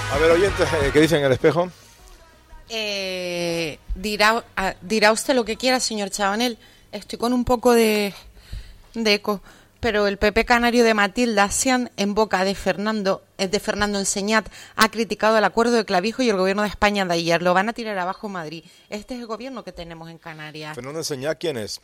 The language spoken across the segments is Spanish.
A ver, oyentes, ¿qué dicen en el espejo? Dirá usted lo que quiera, señor Chabanel. Estoy con un poco de eco. Pero el PP canario de Matilde Asian, en boca de Fernando Enseñat, ha criticado el acuerdo de Clavijo y el gobierno de España de ayer. Lo van a tirar abajo Madrid. Este es el gobierno que tenemos en Canarias. Fernando Enseñat, ¿quién es?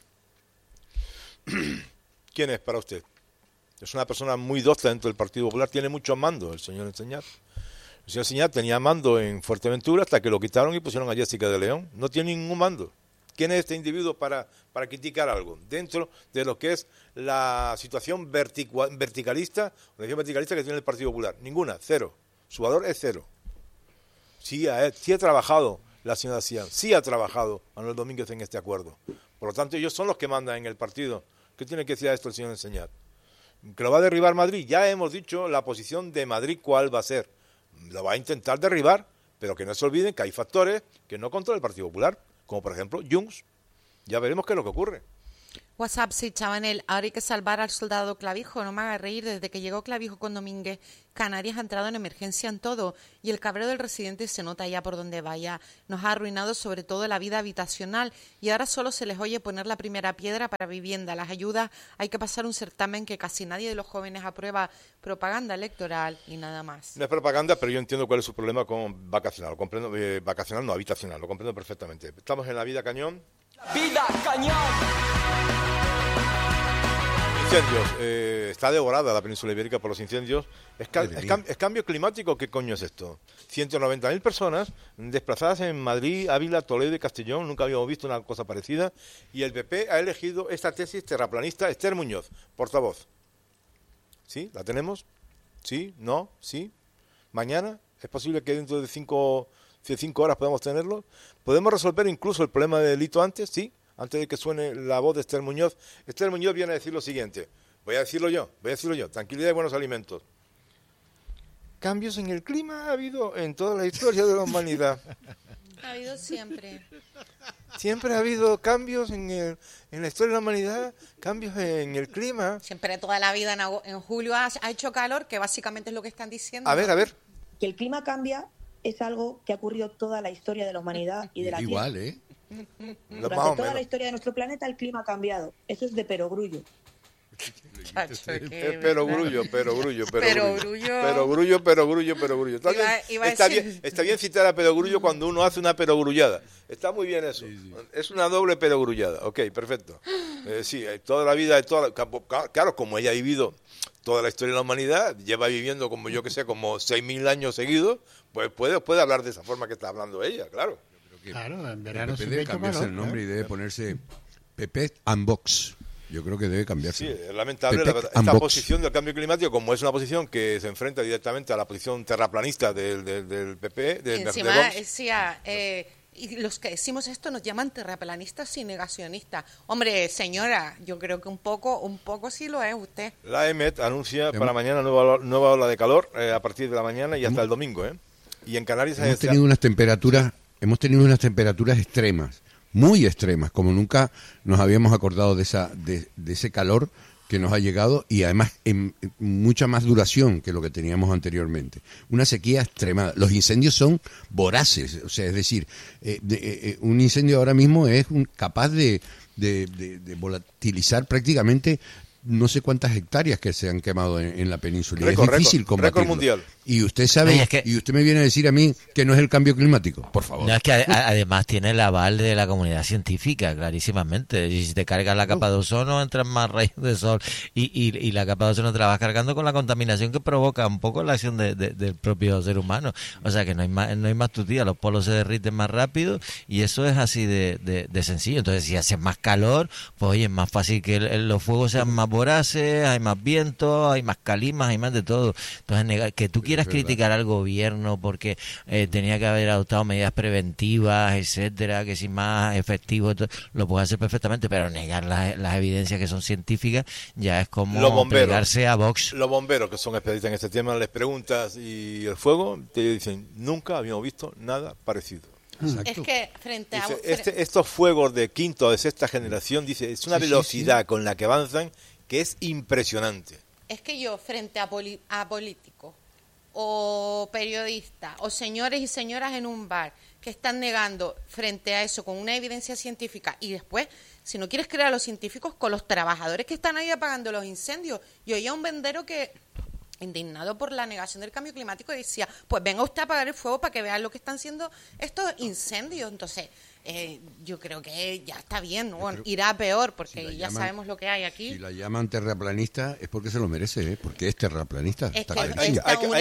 ¿Quién es para usted? Es una persona muy docta dentro del Partido Popular. Tiene mucho mando el señor Enseñat. El señor Enseñat tenía mando en Fuerteventura hasta que lo quitaron y pusieron a Jessica de León. No tiene ningún mando. ¿Quién es este individuo para criticar algo? Dentro de lo que es la situación verticalista que tiene el Partido Popular. Ninguna, cero. Su valor es cero. Sí ha trabajado la señora Sian, sí ha trabajado Manuel Domínguez en este acuerdo. Por lo tanto, ellos son los que mandan en el partido. ¿Qué tiene que decir a esto el señor Enseñat? ¿Que lo va a derribar Madrid? Ya hemos dicho la posición de Madrid cuál va a ser. Lo va a intentar derribar, pero que no se olviden que hay factores que no controla el Partido Popular, como por ejemplo Junts. Ya veremos qué es lo que ocurre. WhatsApp, sí, Chabanel, ahora hay que salvar al soldado Clavijo, no me haga reír, desde que llegó Clavijo con Domínguez, Canarias ha entrado en emergencia en todo, y el cabreo del residente se nota ya por donde vaya, nos ha arruinado sobre todo la vida habitacional, y ahora solo se les oye poner la primera piedra para vivienda, las ayudas, hay que pasar un certamen que casi nadie de los jóvenes aprueba, propaganda electoral y nada más. No es propaganda, pero yo entiendo cuál es su problema con vacacional, lo comprendo, vacacional no, habitacional, lo comprendo perfectamente. Estamos en la vida cañón. ¡Vida cañón! Incendios. Está devorada la península ibérica por los incendios. ¿Es cambio climático? ¿Qué coño es esto? 190.000 personas desplazadas en Madrid, Ávila, Toledo y Castellón. Nunca habíamos visto una cosa parecida. Y el PP ha elegido esta tesis terraplanista. Esther Muñoz, portavoz. ¿Sí? ¿La tenemos? ¿Sí? ¿No? ¿Sí? ¿Mañana? ¿Es posible que dentro de 5 horas podamos tenerlo? ¿Podemos resolver incluso el problema del delito antes? ¿Sí? Antes de que suene la voz de Esther Muñoz. Esther Muñoz viene a decir lo siguiente. Voy a decirlo yo. Tranquilidad y buenos alimentos. Cambios en el clima ha habido en toda la historia de la humanidad. Ha habido siempre. Siempre ha habido cambios en la historia de la humanidad, cambios en el clima. Siempre toda la vida en julio ha hecho calor, que básicamente es lo que están diciendo. A ver. Que el clima cambia es algo que ha ocurrido toda la historia de la humanidad y de la Tierra. Igual, ¿eh? Durante toda la historia de nuestro planeta el clima ha cambiado. Eso es de perogrullo. Perogrullo. Está bien citar a perogrullo cuando uno hace una perogrullada. Está muy bien eso. Sí. Es una doble perogrullada. Ok, perfecto. Sí, toda la vida, claro, como ella ha vivido toda la historia de la humanidad, lleva viviendo como 6.000 años seguidos, pues puede hablar de esa forma que está hablando ella, claro. Claro, en verano se debe cambiarse el nombre y debe ponerse Pepet and Vox. Yo creo que debe cambiarse. Sí, es lamentable esta posición del cambio climático, como es una posición que se enfrenta directamente a la posición terraplanista del PP, de Vox. Y los que decimos esto nos llaman terraplanistas y negacionistas. Hombre, señora, yo creo que un poco sí lo es usted. La EMET anuncia para mañana nueva ola de calor a partir de la mañana y hasta el domingo, ¿eh? Y en Canarias hemos tenido unas temperaturas extremas, muy extremas, como nunca nos habíamos acordado de ese calor que nos ha llegado, y además en mucha más duración que lo que teníamos anteriormente. Una sequía extremada. Los incendios son voraces, o sea, es decir, un incendio ahora mismo es capaz de volatilizar prácticamente no sé cuántas hectáreas que se han quemado en la península. Es difícil combatirlo. Récord mundial. Y usted sabe, y usted me viene a decir a mí que no es el cambio climático, por favor. No, es que además tiene el aval de la comunidad científica, clarísimamente. Y si te cargas la capa de ozono, entran más rayos de sol. Y la capa de ozono te la vas cargando con la contaminación que provoca un poco la acción del propio ser humano. O sea que no hay más tutía, los polos se derriten más rápido y eso es así de sencillo. Entonces, si hace más calor, pues oye, es más fácil que los fuegos sean más voraces, hay más viento, hay más calimas, hay más de todo. Entonces, que tú quieras criticar al gobierno porque tenía que haber adoptado medidas preventivas, etcétera, que si más efectivo, lo puede hacer perfectamente, pero negar las evidencias que son científicas ya es como pegarse a Vox. Los bomberos, que son especialistas en este tema, les preguntas y el fuego, te dicen, nunca habíamos visto nada parecido. Exacto. Es que frente a... estos fuegos de quinta o de sexta generación, dice, es una velocidad con la que avanzan que es impresionante. Es que yo, frente a políticos o periodistas o señores y señoras en un bar que están negando frente a eso con una evidencia científica y después, si no quieres creer a los científicos, con los trabajadores que están ahí apagando los incendios. Yo oía a un vendero que, indignado por la negación del cambio climático, decía, pues venga usted a apagar el fuego para que vean lo que están haciendo estos incendios. Entonces, yo creo que ya está bien, ¿no? Bueno, irá a peor, porque si ya sabemos lo que hay aquí. Si la llaman terraplanista es porque se lo merece, porque es terraplanista. Es está que clarísimo.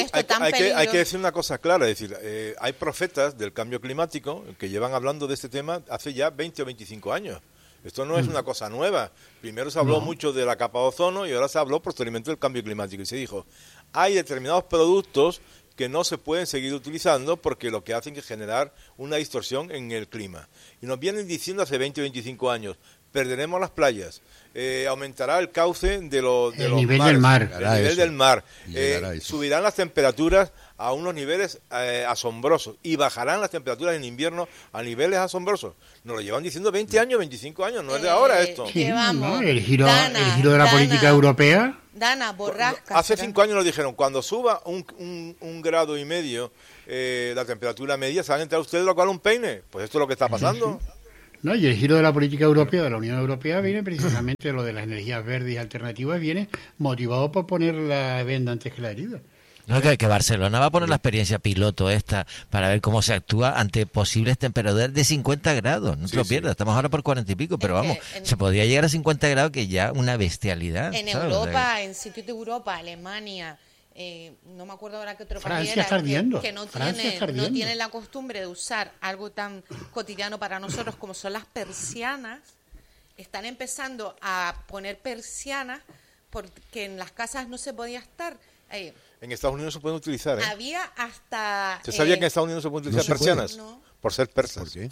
hay que decir una cosa clara, es decir, hay profetas del cambio climático que llevan hablando de este tema hace ya 20 o 25 años. Esto no es una cosa nueva. Primero se habló mucho de la capa de ozono y ahora se habló posteriormente del cambio climático. Y se dijo, hay determinados productos que no se pueden seguir utilizando porque lo que hacen es generar una distorsión en el clima. Y nos vienen diciendo hace 20 o 25 años, perderemos las playas, aumentará el cauce de los nivel mares, del mar. el nivel del mar, Llegará eso. subirán las temperaturas a unos niveles asombrosos y bajarán las temperaturas en invierno a niveles asombrosos. Nos lo llevan diciendo 20 años, 25 años, no es de ahora esto. Sí, Llevamos, ¿no? El giro Dana, de la política europea. Dana, borrasca. Hace 5 años nos dijeron, cuando suba un grado y medio la temperatura media, se van a entrar ustedes lo cual un peine. Pues esto es lo que está pasando. No, y el giro de la política europea, de la Unión Europea, viene precisamente lo de las energías verdes y alternativas, viene motivado por poner la venda antes que la herida. No, que Barcelona va a poner la experiencia piloto esta para ver cómo se actúa ante posibles temperaturas de 50 grados. No te lo pierdas, estamos ahora por 40 y pico, pero vamos, se podría llegar a 50 grados, que ya una bestialidad. En ¿sabes? Europa, en sitios de Europa, Alemania, no me acuerdo ahora qué otro país Francia era, está ardiendo. que no Francia está tienen, ardiendo. no tienen la costumbre de usar algo tan cotidiano para nosotros como son las persianas. Están empezando a poner persianas porque en las casas no se podía estar. En Estados Unidos se pueden utilizar. Había hasta... ¿Usted sabía que en Estados Unidos se pueden utilizar no se puede. persianas? No. Por ser persas. ¿Por qué?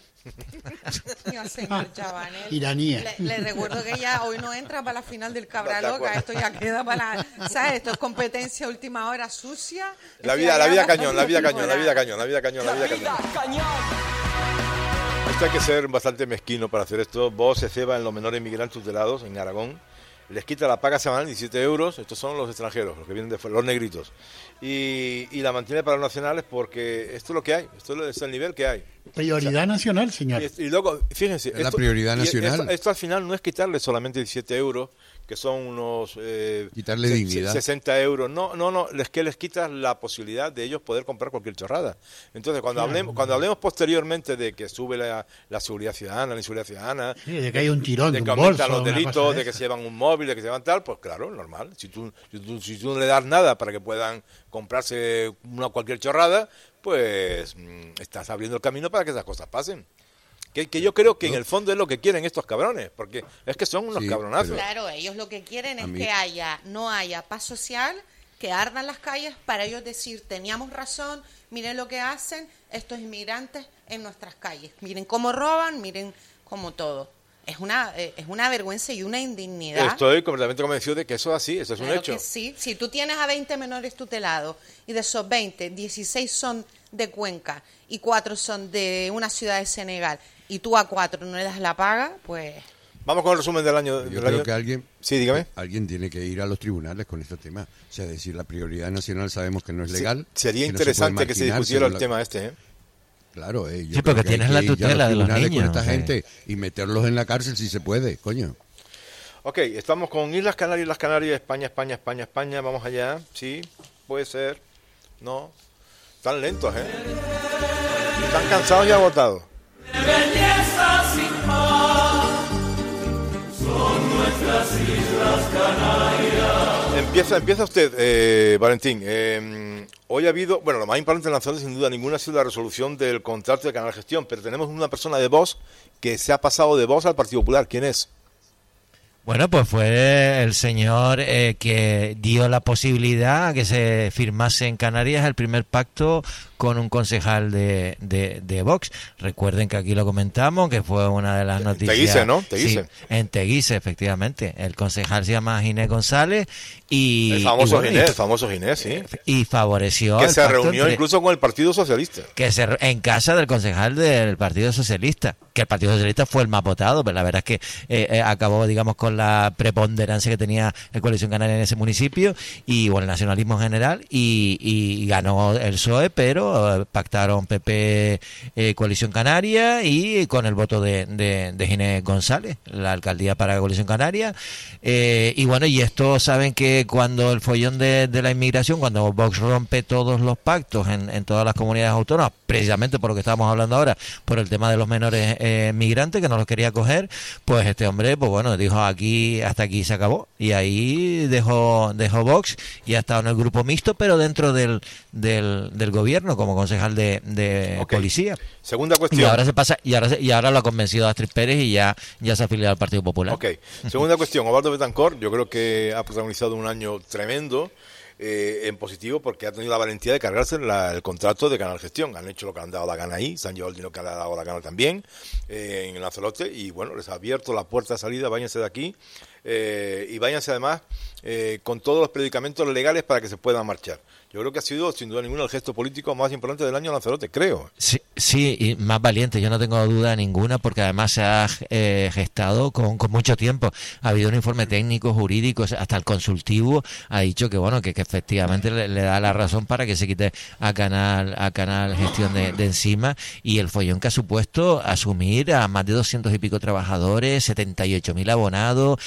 Dios, señor Chabanel. Iranía. Le recuerdo que ya hoy no entra para la final del Cabra Loca, esto ya queda para ¿sabes? Esto es competencia última hora sucia. La vida cañón, la vida cañón, la vida cañón, la vida cañón, la vida cañón. Esto hay que ser bastante mezquino para hacer esto. Vos se ceba en los menores migrantes tutelados en Aragón. Les quita la paga semanal 17 euros, estos son los extranjeros, los que vienen de fuera, los negritos. Y la mantiene para los nacionales porque esto es lo que hay, esto es el nivel que hay. Prioridad nacional, señor. Y luego, fíjense... Es la prioridad nacional. Esto al final no es quitarle solamente 17 euros, que son unos... Quitarle dignidad. 60 euros. No, es que les quitas la posibilidad de ellos poder comprar cualquier chorrada. Entonces, cuando hablemos posteriormente de que sube la seguridad ciudadana, la inseguridad ciudadana... Sí, de que hay un tirón de de que un aumentan bolso, los una delitos, cosa de que se llevan un móvil, de que se llevan tal, pues claro, normal. Si tú no le das nada para que puedan comprarse cualquier chorrada, pues estás abriendo el camino para que esas cosas pasen. Que yo creo que en el fondo es lo que quieren estos cabrones, porque es que son unos cabronazos. Claro, ellos lo que quieren es que no haya paz social, que ardan las calles para ellos decir, teníamos razón, miren lo que hacen estos inmigrantes en nuestras calles, miren cómo roban, miren cómo todo. Es una vergüenza y una indignidad. Estoy completamente convencido de que eso es así, eso es un hecho. Que sí. Si tú tienes a 20 menores tutelados y de esos 20, 16 son de Cuenca y 4 son de una ciudad de Senegal y tú a 4 no le das la paga, pues... Vamos con el resumen del año. Yo creo que alguien... Sí, dígame. Alguien tiene que ir a los tribunales con este tema. O sea, decir, la prioridad nacional sabemos que no es legal. Sería que interesante no que se discutiera el tema este, ¿eh? Claro, sí, porque tienes la tutela de los niños. Con esta gente y meterlos en la cárcel si se puede, coño. Ok, estamos con Islas Canarias, España. Vamos allá. Sí, puede ser. No. Están lentos, ¿eh? Están cansados y agotados. Son nuestras Islas Canarias. Empieza usted, Valentín. Hoy ha habido, bueno, lo más importante en la zona sin duda ninguna ha sido la resolución del contrato de Canal Gestión, pero tenemos una persona de Vox que se ha pasado de Vox al Partido Popular. ¿Quién es? Bueno, pues fue el señor que dio la posibilidad a que se firmase en Canarias el primer pacto con un concejal de Vox. Recuerden que aquí lo comentamos, que fue una de las noticias... Teguise, ¿no? Teguise. Sí, en Teguise, efectivamente. El concejal se llama Ginés González y... El famoso Ginés, sí. Y favoreció... Que se reunió incluso con el Partido Socialista. En casa del concejal del Partido Socialista. Que el Partido Socialista fue el más votado, pero la verdad es que acabó, digamos, con con la preponderancia que tenía la Coalición Canaria en ese municipio y bueno, el nacionalismo en general, y ganó el PSOE, pero pactaron PP, Coalición Canaria, y con el voto de Ginés González, la alcaldía para Coalición Canaria. Y bueno, y esto saben que cuando el follón de la inmigración, cuando Vox rompe todos los pactos en todas las comunidades autónomas, precisamente por lo que estábamos hablando ahora, por el tema de los menores migrantes, que no los quería coger, pues este hombre, pues bueno, dijo aquí, hasta aquí se acabó, y ahí dejó Vox y ha estado en el grupo mixto, pero dentro del gobierno como concejal de policía. Segunda cuestión. Y ahora se pasa, y ahora lo ha convencido a Astrid Pérez y ya se ha afiliado al Partido Popular. Ok. Segunda cuestión. Osvaldo Betancourt, yo creo que ha protagonizado un año tremendo en positivo, porque ha tenido la valentía de cargarse el contrato de Canal Gestión. Han hecho lo que le han dado la gana ahí, se han llevado el dinero que le ha dado la gana también en Lanzarote, y bueno, les ha abierto la puerta de salida, váyanse de aquí, y váyanse además con todos los predicamentos legales para que se puedan marchar. Yo creo que ha sido, sin duda ninguna, el gesto político más importante del año en Lanzarote, creo. Sí, y más valiente, yo no tengo duda ninguna, porque además se ha gestado con mucho tiempo. Ha habido un informe técnico, jurídico, hasta el consultivo ha dicho que bueno, que efectivamente le da la razón para que se quite a Canal Gestión de encima, y el follón que ha supuesto asumir a más de 200 y pico trabajadores, 78.000 abonados,